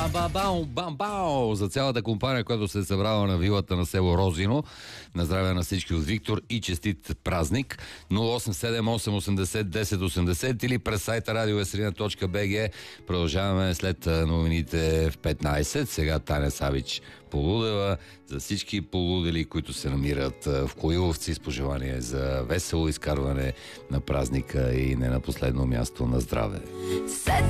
Бам-бам-бау за цялата компания, която се е събрала на вилата на село Розино. На здраве на всички от Виктор и честит празник. 0878801080 или през сайта radioveselina.bg. Продължаваме след новините в 15. Сега Таня Савич Полудева. За всички полудели, които се намират в Коиловци, с пожелание за весело изкарване на празника и не на последно място на здраве.